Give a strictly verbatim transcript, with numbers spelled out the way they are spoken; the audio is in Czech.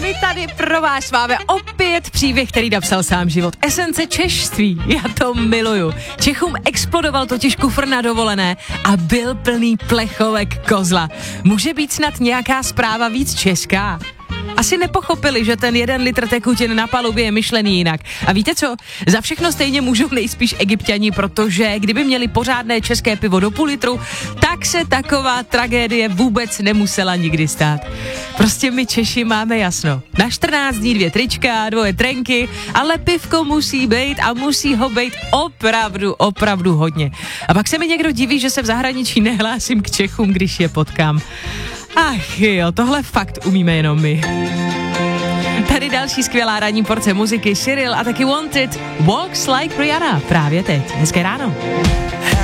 my tady pro vás máme opět příběh, který napsal sám život. Esence češství, já to miluju. Čechům explodoval totiž kufr na dovolené a byl plný plechovek kozla. Může být snad nějaká zpráva víc česká? Asi nepochopili, že ten jeden litr tekutin na palubě je myšlený jinak. A víte co? Za všechno stejně můžou nejspíš Egypťani, protože kdyby měli pořádné české pivo do půl litru, tak se taková tragédie vůbec nemusela nikdy stát. Prostě my Češi máme jasno. Na čtrnáct dní dvě trička, dvoje trenky, ale pivko musí být a musí ho být opravdu, opravdu hodně. A pak se mi někdo diví, že se v zahraničí nehlásím k Čechům, když je potkám. Ach jo, tohle fakt umíme jenom my. Tady další skvělá ranní porce muziky, Cyril a taky Wanted, Walks Like Rihanna, právě teď. Hezké ráno.